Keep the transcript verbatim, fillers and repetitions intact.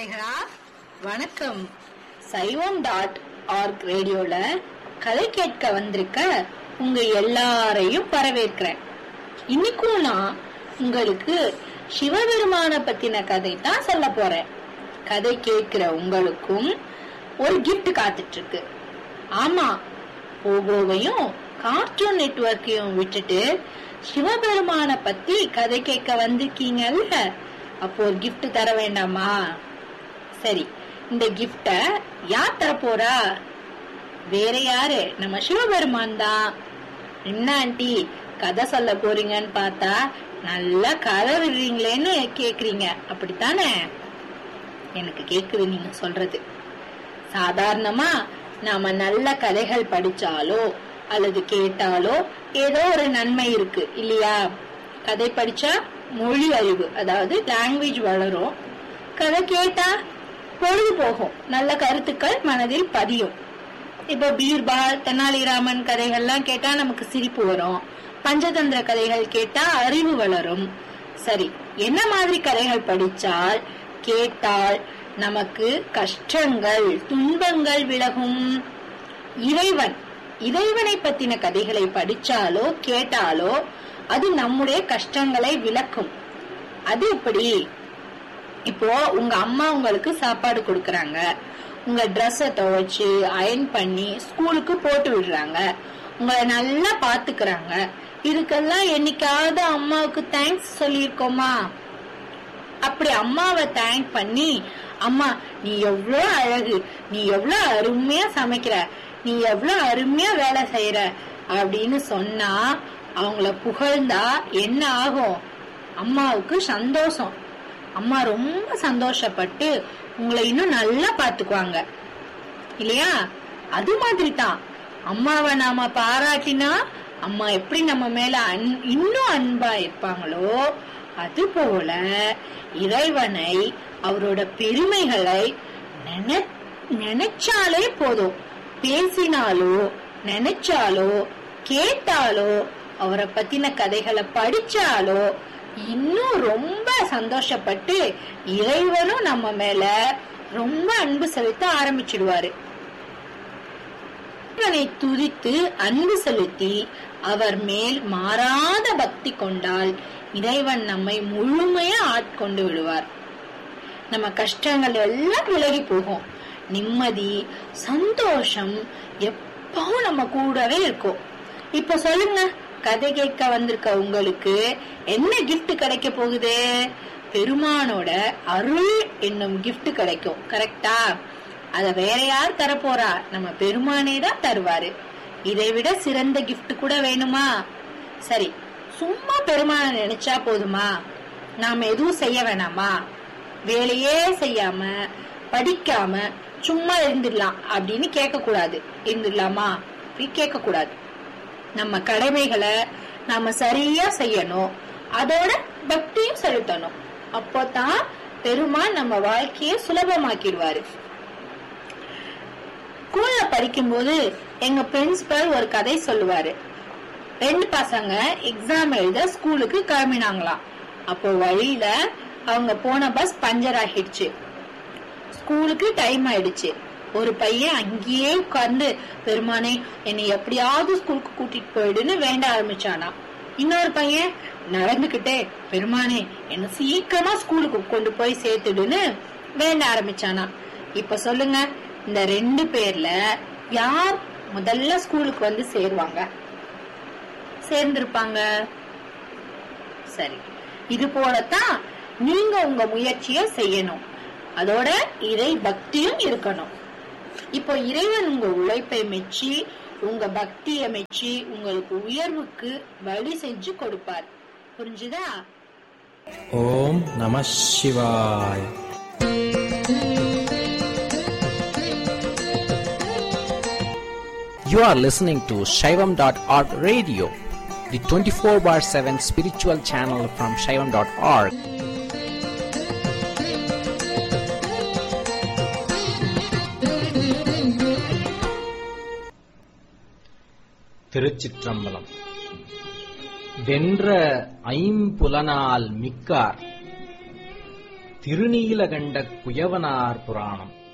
நேயர்களா வணக்கம். சைவம் dot org ரேடியோல கதை கேட்க வந்திருக்க உங்க எல்லாரையும் வரவேற்கிறேன். இன்னைக்கும் நான் உங்களுக்கு சிவபெருமான பத்தின கதை தான் சொல்ல போறேன். கதை கேட்கிற உங்களுக்கும் ஒரு கிஃப்ட் காத்துட்டு இருக்கு. ஆமா, போகோவையும் கார்ட்டூன் நெட்வொர்க்கையும் விட்டுட்டு சிவபெருமான பத்தி கதை கேட்க வந்திருக்கீங்கல்ல, அப்போ ஒரு கிஃப்ட் தர வேண்டாமா? சரி, இந்த கிஃப்ட யார் தர போறா? வேற யாரு, நம்ம சிவபெருமான் தான். என்ன ஆண்டி கதை சொல்ல போறீங்கன்னு பார்த்தா நல்லா கதை விடுறீங்களேன்னு கேக்குறீங்க, அப்படித்தானே? எனக்கு கேக்குது நீங்க சொல்றது. சாதாரணமா நாம நல்ல கதைகள் படிச்சாலோ அல்லது கேட்டாலோ ஏதோ ஒரு நன்மை இருக்கு இல்லையா? கதை படிச்சா மொழி அறிவு, அதாவது லாங்குவேஜ் வளரும். கதை கேட்டா பொழுது போகும், நல்ல கருத்துக்கள் மனதில் பதியும். இப்ப பீர்பால், தெனாலிராமன் கதைகள்லாம் கேட்டா நமக்கு சிரிப்பு வரும். பஞ்சதந்திர கதைகள் கேட்டா அறிவு வளரும். சரி, என்ன மாதிரி கதைகள் படிச்சால் கேட்டால் நமக்கு கஷ்டங்கள் துன்பங்கள் விலகும்? இறைவன் இறைவனை பத்தின கதைகளை படிச்சாலோ கேட்டாலோ அது நம்முடைய கஷ்டங்களை விலக்கும். அது எப்படி? இப்போ உங்க அம்மா உங்களுக்கு சாப்பாடு கொடுக்கறாங்க, உங்க ட்ரெஸ்ஸ துவைச்சு அயன் பண்ணி ஸ்கூலுக்கு போட்டு விடுறாங்க, உங்களை நல்லா பாத்துக்கிறாங்க. இதுக்கெல்லாம் என்னைக்காவது அம்மாவுக்கு தேங்க்ஸ் சொல்லியிருக்கோமா? அப்படி அம்மாவை தேங்க் பண்ணி, அம்மா நீ எவ்வளவு அழகு, நீ எவ்வளவு அருமையா சமைக்கிற, நீ எவ்வளவு அருமையா வேலை செய்யற அப்படின்னு சொன்னா அவங்கள புகழ்ந்தா என்ன ஆகும்? அம்மாவுக்கு சந்தோஷம். அம்மா ரொம்ப சந்தோஷப்பட்டு உங்களை இன்னும் நல்லா பாத்துக்குவாங்க இல்லையா? அது மாதிரி தான் அம்மாவை நாம பாராட்டினா அம்மா எப்படி நம்ம மேல அன் இன்னும் அன்பா இருப்பாங்களோ, அது போல இறைவனை அவரோட பெருமைகளை நினைச்சாலே போதும். பேசினாலோ நினைச்சாலோ கேட்டாலோ அவரை பத்தின கதைகளை படிச்சாலோ இன்னும் ரொம்ப சந்தோஷப்பட்டு இறைவனும் நம்ம மேல ரொம்ப அன்பு செலுத்த ஆரம்பிச்சிடுவாரு. இறைவனை துதித்து அன்பு செலுத்தி அவர் மேல் மாறாத பக்தி கொண்டால் இறைவன் நம்மை முழுமையா ஆட்கொண்டு விடுவார். நம்ம கஷ்டங்கள் எல்லாம் விலகி போகும். நிம்மதி சந்தோஷம் எப்பவும் நம்ம கூடவே இருக்கும். இப்ப சொல்லுங்க, கதை கேட்க வந்திருக்க உங்களுக்கு என்ன கிஃப்ட் கிடைக்க போகுது? பெருமானோட அருள் என்னும் கிஃப்ட் கிடைக்கும். கரெக்டா? அத வேற யார் தர போறா? நம்ம பெருமானே தான் தருவாரு. இதை விட சிறந்த கிஃப்ட் கூட வேணுமா? சரி, சும்மா பெருமான நினைச்சா போதுமா? நாம எதுவும் செய்ய வேணாமா? வேலையே செய்யாம படிக்காம சும்மா இருந்துடலாம் அப்படின்னு கேட்க கூடாது. இருந்துடலாமா? கேட்க கூடாது. நம்ம கடமைகளை நாம சரியா செய்யணும், அதோட பக்தியும் செலுத்தணும். அப்போதான் பெருமான் நம்ம வாழ்க்கையை சுலபமாக்கிடுவாரு. ஸ்கூல்ல படிக்கும் போது எங்க பிரின்சிபல் ஒரு கதை சொல்லுவாரு. ரெண்டு பசங்க எக்ஸாம் எழுத ஸ்கூலுக்கு கிளம்பினாங்களாம். அப்போ வழியில அவங்க போன பஸ் பஞ்சர் ஆகிடுச்சு. ஸ்கூலுக்கு டைம் ஆயிடுச்சு. ஒரு பையன் அங்கேயே உட்கார்ந்து, பெருமானே என்னை எப்படியாவது ஸ்கூலுக்கு கூட்டிட்டு போயிடுன்னு வேண்ட ஆரம்பிச்சானா. இன்னொரு பையன் நடந்துகிட்டே, பெருமானே என்ன சீக்கிரமா ஸ்கூலுக்கு கொண்டு போய் சேர்த்துடுன்னு வேண்ட ஆரம்பிச்சானா. இப்ப சொல்லுங்க, இந்த ரெண்டு பேர்ல யார் முதல்ல ஸ்கூலுக்கு வந்து சேருவாங்க? சேர்ந்திருப்பாங்க. சரி, இது போலத்தான் நீங்க உங்க முயற்சிய செய்யணும், அதோட இறை பக்தியும் இருக்கணும். இப்போ இறைவன் உங்க உழைப்பை மெச்சி உங்க பக்தியை மெச்சி உங்களுக்கு உயர்வுக்கு வழி செஞ்சு கொடுப்பார். புரிஞ்சுதா? ஓம் நம சிவாய. You are listening to Shaivam dot org radio, the twenty-four bar seven spiritual channel from Shaivam dot org. திருச்சிற்றம்பலம். வென்ற ஐம்புலனால் மிக்கார் திருநீலகண்ட குயவனார் புராணம்.